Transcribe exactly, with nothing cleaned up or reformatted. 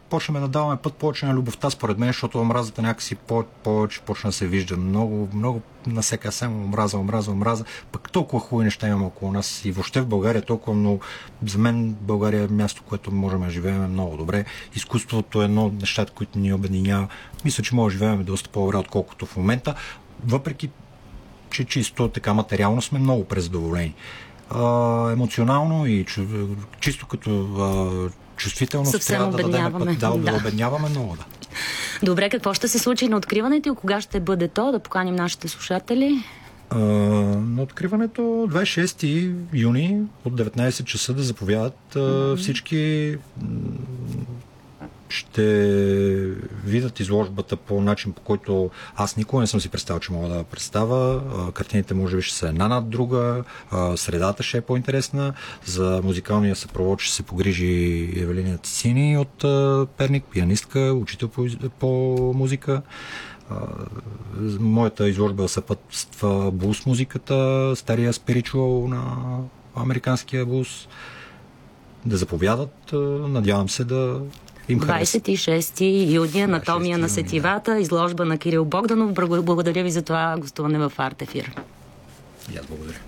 почнем да даваме път повече на любовта, според мен, защото омразата някакси повече почна да се вижда. Много, много насека само омраза, омраза, омраза. Пък толкова хубави неща имаме около нас и въобще в България толкова много. За мен България е място, което можем да живеем много добре. Изкуството е едно от нещата, които ни обединява. Мисля, че може да живеем доста по-добре, отколкото в момента. Въпреки, че чисто така материално сме много презадоволени. А, емоционално и чисто като а, чувствителност съвсем трябва да дадем път, да, да. да обедняваме много, да. Добре, какво ще се случи на откриването и кога ще бъде то? Да поканим нашите слушатели. А, на откриването двадесет и шести юни от деветнадесет часа да заповядат mm-hmm. всички. Ще видят изложбата по начин, по който аз никога не съм си представил, че мога да представя. Картините може би ще са една над друга, средата ще е по-интересна. За музикалния съпровод ще се погрижи Евелина Цицини от Перник, пианистка, учител по, по музика. Моята изложба съпътства блуз музиката, стария спиричуал на американския блуз. Да заповядат, надявам се да двадесет и шести юни, анатомия на сетивата, изложба на Кирил Богданов. Благодаря ви за това гостуване в Арт Ефир. И аз благодаря.